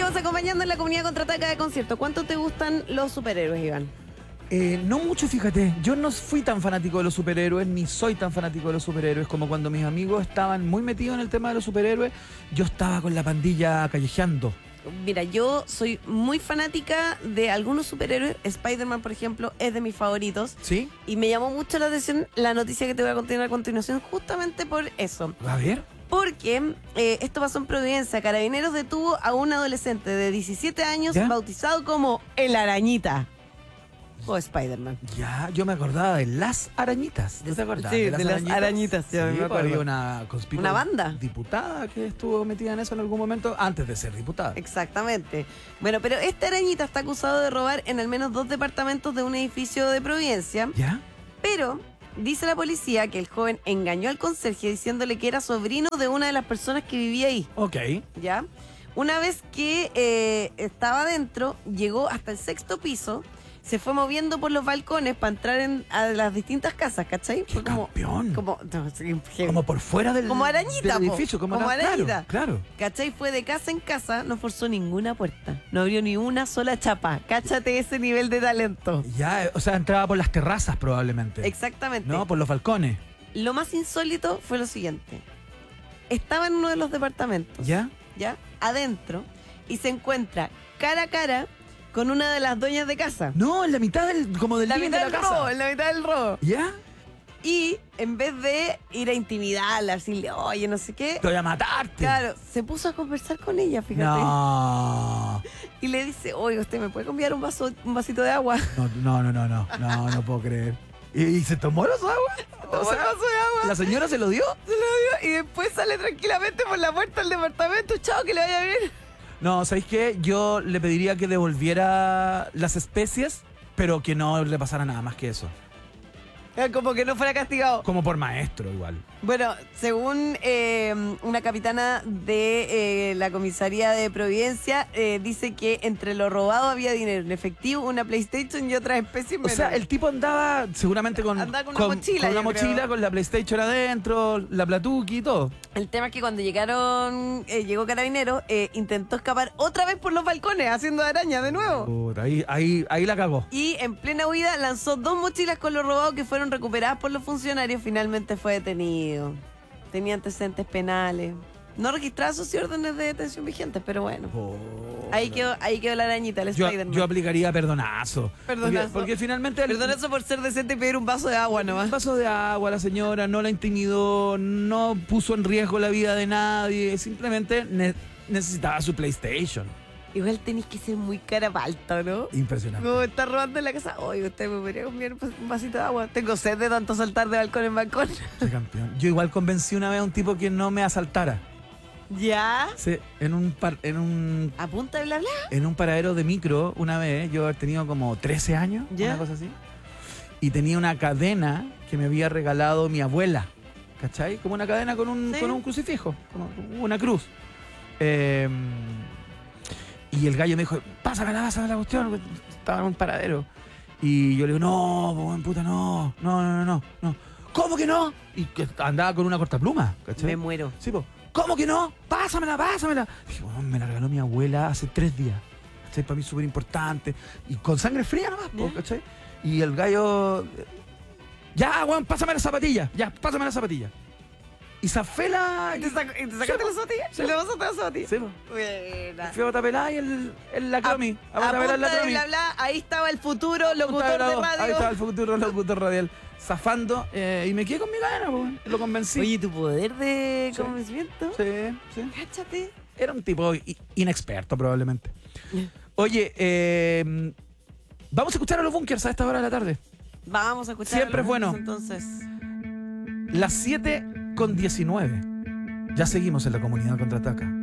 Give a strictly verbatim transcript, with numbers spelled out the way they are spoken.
seguimos acompañando en la comunidad contraataca de concierto. ¿Cuánto te gustan los superhéroes, Iván? Eh, no mucho, fíjate. Yo no fui tan fanático de los superhéroes, ni soy tan fanático de los superhéroes como cuando mis amigos estaban muy metidos en el tema de los superhéroes. Yo estaba con la pandilla callejeando. Mira, yo soy muy fanática de algunos superhéroes. Spider-Man, por ejemplo, es de mis favoritos. ¿Sí? Y me llamó mucho la atención la noticia que te voy a contar a continuación, justamente por eso. A ver. Porque eh, esto pasó en Providencia. Carabineros detuvo a un adolescente de diecisiete años ¿Ya? bautizado como El Arañita. O Spider-Man. Ya, yo me acordaba de Las Arañitas. ¿No te acordás? Sí, de Las Arañitas, Sí, yo me pues, acuerdo. había una conspicua Una banda. diputada que estuvo metida en eso en algún momento antes de ser diputada. Exactamente. Bueno, pero este arañita está acusado de robar en al menos dos departamentos de un edificio de Providencia. ¿Ya? Pero dice la policía que el joven engañó al conserje diciéndole que era sobrino de una de las personas que vivía ahí. Ok. ¿Ya? Una vez que eh, estaba adentro, llegó hasta el sexto piso, se fue moviendo por los balcones para entrar en, a las distintas casas, ¿cachai? ¡Qué Fue como, campeón! como, no, sí, heavy. Como por fuera del, Como arañita, del po. edificio. Como, Como era- arañita. Claro, claro. ¿Cachai? Fue de casa en casa, no forzó ninguna puerta, no abrió ni una sola chapa. Cáchate ese nivel de talento. Ya, eh, o sea, entraba por las terrazas probablemente. Exactamente. No, por los balcones. Lo más insólito fue lo siguiente. Estaba en uno de los departamentos, ¿Ya? ¿ya? Adentro, y se encuentra cara a cara con una de las dueñas de casa. No, en la mitad del, como del La living mitad de del la casa. robo, en la mitad del robo. ¿Ya? Y en vez de ir a intimidarla, decirle, oye, no sé qué, Te voy a matarte. claro, se puso a conversar con ella, fíjate. No. Y le dice, oye, ¿usted me puede convidar un vaso, un vasito de agua? No, no, no, no, no, no, no puedo creer. ¿Y, y se tomó los aguas? Tomó el vaso de agua. ¿La señora se lo dio? Se lo dio y después sale tranquilamente por la puerta del departamento. Chao, que le vaya bien. No, ¿sabéis qué? Yo le pediría que devolviera las especies, pero que no le pasara nada más que eso. Como que no fuera castigado. Como por maestro, igual. Bueno, según eh, una capitana de eh, la comisaría de Providencia, eh, dice que entre lo robado había dinero en efectivo, una PlayStation y otras especies O sea, menores. el tipo andaba seguramente con, Andaba con una mochila, con una yo mochila, creo. con la PlayStation adentro, la Platuki y todo. El tema es que cuando llegaron, eh, llegó Carabineros, eh, intentó escapar otra vez por los balcones, haciendo araña de nuevo. Puta, ahí, ahí, ahí la cagó. Y en plena huida lanzó dos mochilas con lo robado que fueron recuperadas por los funcionarios. Finalmente fue detenido. Tenía antecedentes penales. No registraba sus órdenes de detención vigentes, pero bueno. Puta. Ahí quedó, ahí quedó la arañita, el Yo, Spider-Man. yo aplicaría perdonazo. Perdonazo. Porque, porque finalmente... el- Perdonazo por ser decente y pedir un vaso de agua Un nomás. vaso de agua, la señora no la intimidó, no puso en riesgo la vida de nadie, simplemente ne- necesitaba su PlayStation. Igual tenéis que ser muy cara palta, ¿no? Impresionante. Como está robando en la casa. Oye, usted me podría comer un vasito de agua. Tengo sed de tanto saltar de balcón en balcón. Qué campeón. Yo igual convencí una vez a un tipo que no me asaltara. ¿Ya? Sí, en un par- en un ¿A punta de bla bla? en un paradero de micro una vez, yo he tenido como trece años, ¿Ya? una cosa así. Y tenía una cadena que me había regalado mi abuela. ¿Cachai? Como una cadena con un, Sí. con un crucifijo, como una cruz. Eh, y el gallo me dijo, pásamela, pásamela la cuestión. Estaba en un paradero. Y yo le digo, no, po, buen puta, no, no, no, no, no, no. ¿Cómo que no? Y que andaba con una cortapluma, ¿cachai? Me muero. Sí, po. ¿Cómo que no? Pásamela, pásamela. Dije, bueno, me la regaló mi abuela hace tres días. ¿Cachai? Para mí súper importante. Y con sangre fría nomás, po, ¿Ya? ¿cachai? Y el gallo... Ya, weón, pásame la zapatilla. Ya, pásame la zapatilla. Y zafé la... ¿Y te, sac- y te sacaste Sí, las zapatillas? sí. ¿Le pasaste las zapatillas? Sí, po. Buena. Fui a Botapelar y el, el la cromi. A, A a Botapelar punta la de cromi. bla bla, ahí estaba el futuro locutor de Ahí radio. estaba el futuro locutor radial. Zafando. eh, y me quedé con mi cadena, po. Lo convencí. Oye, tu poder de Sí. convencimiento. Sí, sí. Cáchate. Era un tipo i- inexperto probablemente. Oye, eh, vamos a escuchar a los bunkers a esta hora de la tarde. Vamos a escuchar. Siempre a es los bueno. Entonces. Las siete con diecinueve. Ya seguimos en la comunidad Contraataca.